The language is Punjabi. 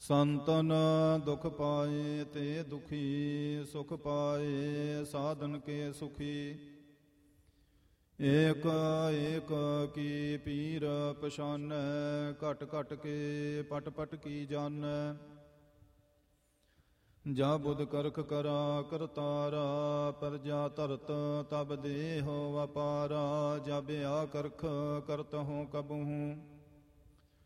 ਸੰਤਨ ਦੁਖ ਪਾਏ ਤੇ ਦੁਖੀ, ਸੁਖ ਪਾਏ ਸਾਧਨ ਕੇ ਸੁਖੀ। ਏਕ ਏਕ ਕੀ ਪੀਰ ਪਛਾਨੈ, ਘਟ ਘਟ ਕੇ ਪਟ ਪਟ ਕੀ ਜਾਣੈ। ਜਾ ਬੁਧ ਕਰਖ ਕਰਾ ਕਰਤਾਰਾ, ਪਰਜਾ ਧਰਤ ਤਬ ਦੇਹ ਵਪਾਰਾ। ਜਬ ਆ ਕਰਖ ਕਰਤ ਹੋ ਕਬਹੂ,